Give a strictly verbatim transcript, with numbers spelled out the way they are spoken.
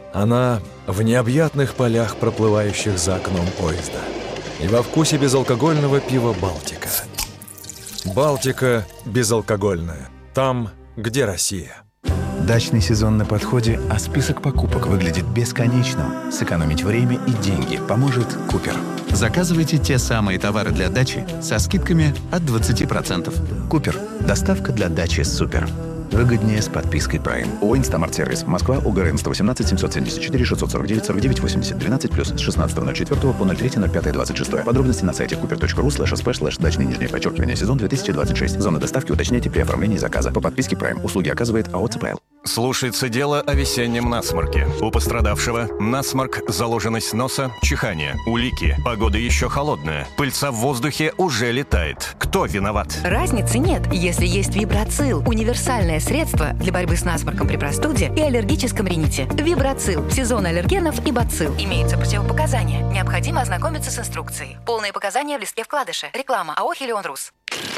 Она в необъятных полях, проплывающих за окном поезда. И во вкусе безалкогольного пива «Балтика». «Балтика» безалкогольная. Там, где Россия. Дачный сезон на подходе, а список покупок выглядит бесконечным. Сэкономить время и деньги поможет Купер. Заказывайте те самые товары для дачи со скидками от двадцати процентов. Купер. Доставка для дачи супер. Выгоднее с подпиской Prime. ООО «Инстамарт-сервис». Москва, УГРН сто восемнадцать семьсот семьдесят четыре шестьсот сорок девять сорок девять восемьдесят двенадцать плюс с шестнадцатого ноль четвёртого по ноль третьего ноль пятого двадцать шесть. Подробности на сайте купер точка ру слэш эспэ слэш дачный нижнее подчеркивание сезон две тысячи двадцать шесть. Зона доставки уточняйте при оформлении заказа. По подписке Prime. Услуги оказывает АО ЦПЛ. Слушается дело о весеннем насморке. У пострадавшего насморк, заложенность носа, чихание, улики. Погода еще холодная. Пыльца в воздухе уже летает. Кто виноват? Разницы нет, если есть Вибрацил. Универсальное средство для борьбы с насморком при простуде и аллергическом рините. Вибрацил. Сезон аллергенов и бацилл. Имеются противопоказания. Необходимо ознакомиться с инструкцией. Полные показания в листке вкладыша. Реклама АО «Хелион Рус».